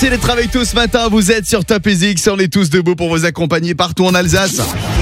D'être avec tous ce matin, vous êtes sur Top Music, on est tous debout pour vous accompagner partout en Alsace.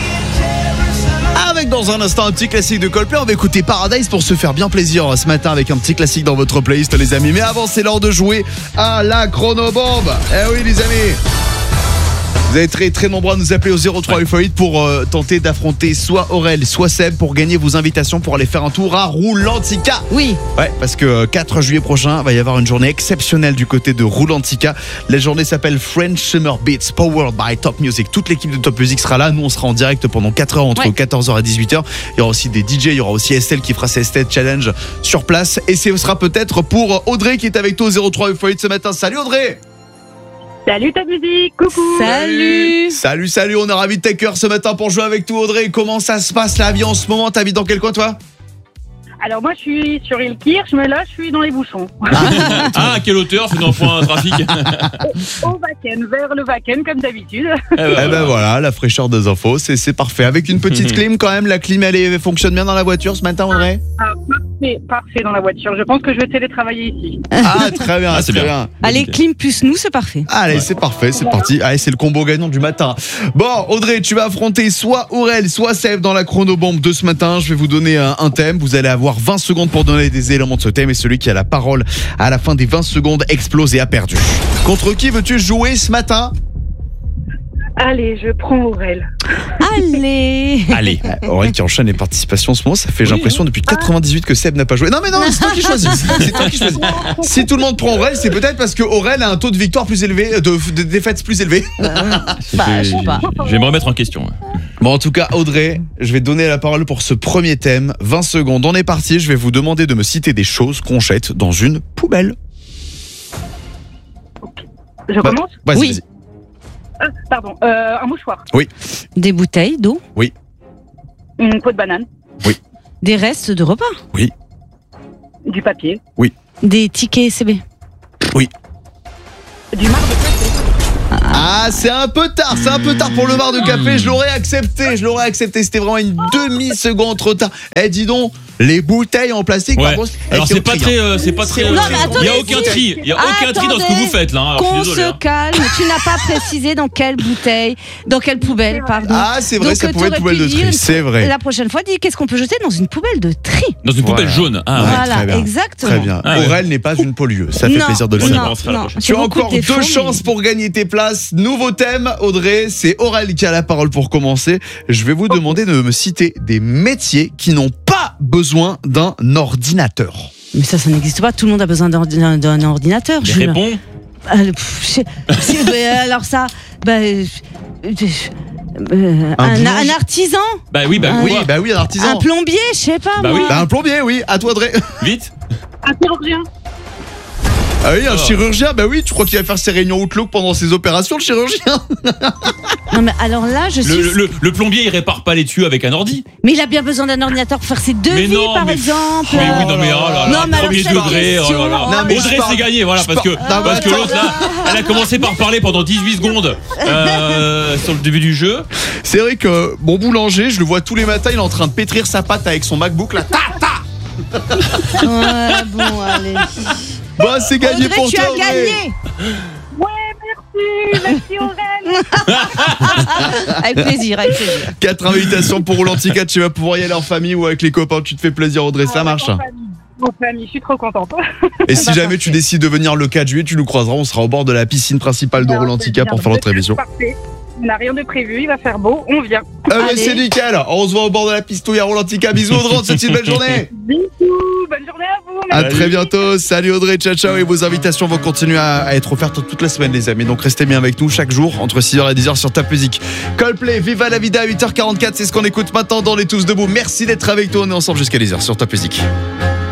Avec dans un instant un petit classique de Coldplay, on va écouter Paradise pour se faire bien plaisir ce matin avec un petit classique dans votre playlist les amis. Mais avant c'est l'heure de jouer à la chronobombe. Eh oui les amis, vous êtes très très nombreux à nous appeler au 0388 pour tenter d'affronter soit Aurel, soit Seb pour gagner vos invitations pour aller faire un tour à Roulantica. Oui. Ouais, parce que 4 juillet prochain, va y avoir une journée exceptionnelle du côté de Roulantica. La journée s'appelle French Summer Beats, powered by Top Music. Toute l'équipe de Top Music sera là. Nous, on sera en direct pendant 4 heures entre 14h et 18h. Il y aura aussi des DJ, il y aura aussi Estelle qui fera ses Estate Challenge sur place. Et ce sera peut-être pour Audrey qui est avec toi au 0388 ce matin. Salut Audrey! Salut Top Music, coucou. Salut, on est ravis de t'accueillir ce matin pour jouer avec toi Audrey. Comment ça se passe la vie en ce moment? T'habites dans quel coin toi? Alors moi je suis sur Ilkirch, mais là je suis dans les bouchons. À quelle hauteur? Fais dans le point trafic. Au Wacken, vers le Wacken comme d'habitude. Eh ben voilà, la fraîcheur des infos, c'est parfait. Avec une petite clim quand même, la clim elle fonctionne bien dans la voiture ce matin Audrey? Parfait dans la voiture. Je pense que je vais télétravailler ici. Ah très bien, c'est bien. Allez, clim plus nous, c'est parfait. Allez, c'est parfait, c'est parti. Allez, c'est le combo gagnant du matin. Bon, Audrey, tu vas affronter soit Aurel, soit Seb dans la chronobombe de ce matin. Je vais vous donner un thème. Vous allez avoir 20 secondes pour donner des éléments de ce thème et celui qui a la parole à la fin des 20 secondes explose et a perdu. Contre qui veux-tu jouer ce matin? Allez, je prends Aurel. Allez. Aurel qui enchaîne les participations en ce moment, ça fait j'ai l'impression depuis 98 que Seb n'a pas joué. Non mais non, c'est toi qui choisis. C'est toi qui choisis. Si tout le monde prend Aurel, c'est peut-être parce que Aurel a un taux de victoire plus élevé, de défaites plus élevé. Je sais pas. Je vais me remettre en question. Bon, en tout cas, Audrey, je vais te donner la parole pour ce premier thème. 20 secondes, on est parti. Je vais vous demander de me citer des choses qu'on jette dans une poubelle. Je commence? Vas-y. Pardon, un mouchoir. Oui. Des bouteilles d'eau. Oui. Une peau de banane. Oui. Des restes de repas. Oui. Du papier. Oui. Des tickets CB. Oui. Du marc de café. Ah, c'est un peu tard pour le marc de café. Je l'aurais accepté. C'était vraiment une demi-seconde trop tard. Eh, dis donc, les bouteilles en plastique, par contre. Alors c'est pas très. Non, mais attendez, Il y a aucun tri. Il y a aucun tri dans ce que vous faites là. Alors, qu'on je suis désolé. se calme. Tu n'as pas précisé dans quelle bouteille, dans quelle poubelle, pardon. Ah, c'est vrai, Donc, ça pouvait être t'aurais poubelle pu de tri, dire c'est vrai. La prochaine fois, dis qu'est-ce qu'on peut jeter dans une poubelle de tri. Dans une poubelle Voilà. jaune. Ah, Ouais, Voilà, très bien. exactement. Très bien. Ah ouais. Aurel n'est pas une pollueuse. Ça fait Non, plaisir de le On y savoir. pensera la prochaine. Tu as encore deux chances pour gagner tes places. Nouveau thème, Audrey, c'est Aurel qui a la parole pour commencer. Je vais vous demander de me citer des métiers qui n'ont pas besoin d'un ordinateur. Mais ça n'existe pas. Tout le monde a besoin d'un ordinateur. Des Jules. réponds. Alors ça, Un un artisan, Bah oui, un artisan. un plombier, je sais pas Bah moi. oui. Un plombier, oui. À toi, Audrey. Vite. Un chirurgien. Ah oui, un chirurgien. Bah oui, tu crois qu'il va faire ses réunions Outlook pendant ses opérations, le chirurgien? Non mais alors là, je suis. Le plombier il répare pas les tuyaux avec un ordi. Mais il a bien besoin d'un ordinateur pour faire ses devis, par exemple. Mais oui, non mais oh là là, Non, mais alors, premier cette degré. Oh question, là là. Non, mais je Audrey parle- c'est gagné, voilà, parce que attends. l'autre là, elle a commencé par parler pendant 18 secondes sur le début du jeu. C'est vrai que mon boulanger, je le vois tous les matins, il est en train de pétrir sa pâte avec son MacBook là. Ouais, bon, allez. Bah, c'est gagné Audrey, pour tu toi. as Audrey. gagné. Ouais, merci Aurel. Avec plaisir, avec plaisir. 4 invitations pour Roulantica, tu vas pouvoir y aller en famille ou avec les copains, tu te fais plaisir Audrey, ça marche. En famille, je suis trop contente. Et si jamais tu décides de venir le 4 juillet, tu nous croiseras, on sera au bord de la piscine principale de Roulantica pour faire notre émission. Parfait. On n'a rien de prévu, il va faire beau, on vient. Allez, Allez. c'est nickel, on se voit au bord de la pistouille à Roulantica, bisous Audrey, on te souhaite une belle journée. Bisous, bonne journée à vous. À très bientôt, salut Audrey, ciao ciao. Et vos invitations vont continuer à être offertes toute la semaine les amis, donc restez bien avec nous chaque jour entre 6h et 10h sur Top Music. Coldplay, Viva la Vida à 8h44, c'est ce qu'on écoute maintenant dans Les Tous Debout. Merci d'être avec toi, on est ensemble jusqu'à 10h sur Top Music.